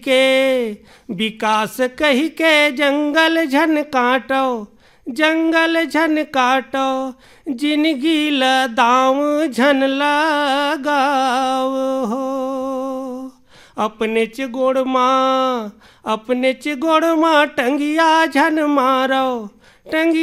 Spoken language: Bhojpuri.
के विकास कही के जंगल झन काटो, जंगल झन काटो, जिंदगी ल दाम झन लगाओ हो। अपने च गोड़ माँ टंगिया झन मारो, टंगिया